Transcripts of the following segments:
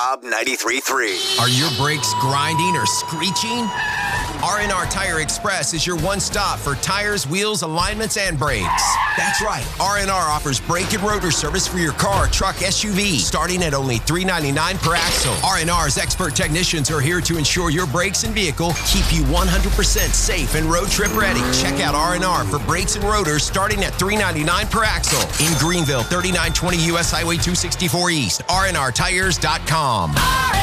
Job 93.3. Are your brakes grinding or screeching? R&R Tire Express is your one stop for tires, wheels, alignments, and brakes. That's right. R&R offers brake and rotor service for your car, truck, SUV, starting at only $3.99 per axle. R&R's expert technicians are here to ensure your brakes and vehicle keep you 100% safe and road trip ready. Check out R&R for brakes and rotors starting at $3.99 per axle. In Greenville, 3920 U.S. Highway 264 East. RNRTires.com.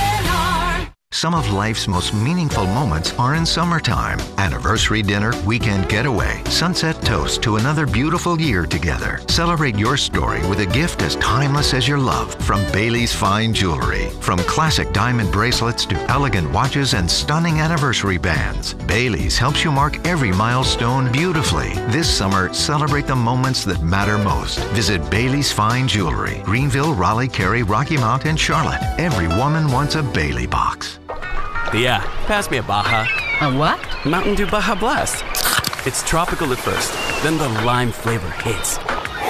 Some of life's most meaningful moments are in summertime. Anniversary dinner, weekend getaway, sunset toast to another beautiful year together. Celebrate your story with a gift as timeless as your love from Bailey's Fine Jewelry. From classic diamond bracelets to elegant watches and stunning anniversary bands, Bailey's helps you mark every milestone beautifully. This summer, celebrate the moments that matter most. Visit Bailey's Fine Jewelry, Greenville, Raleigh, Cary, Rocky Mount, and Charlotte. Every woman wants a Bailey box. Yeah, pass me a Baja. A what? Mountain Dew Baja Blast. It's tropical at first, then the lime flavor hits.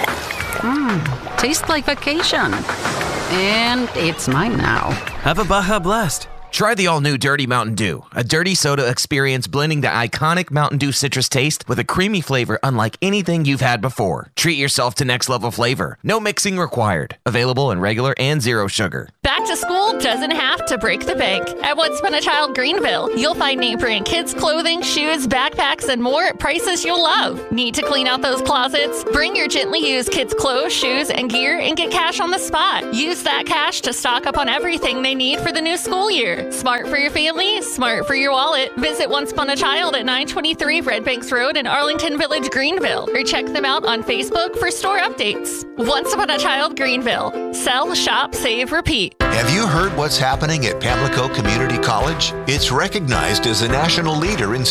Tastes like vacation. And it's mine now. Have a Baja Blast. Try the all-new Dirty Mountain Dew, a dirty soda experience blending the iconic Mountain Dew citrus taste with a creamy flavor unlike anything you've had before. Treat yourself to next-level flavor. No mixing required. Available in regular and zero sugar. Back to school doesn't have to break the bank. At Once Upon a Child Greenville, you'll find name brand kids' clothing, shoes, backpacks, and more at prices you'll love. Need to clean out those closets? Bring your gently used kids' clothes, shoes, and gear and get cash on the spot. Use that cash to stock up on everything they need for the new school year. Smart for your family, smart for your wallet. Visit Once Upon a Child at 923 Red Banks Road in Arlington Village, Greenville, or check them out on Facebook for store updates. Once Upon a Child Greenville. Sell, shop, save, repeat. Have you heard what's happening at Pamlico Community College? It's recognized as a national leader in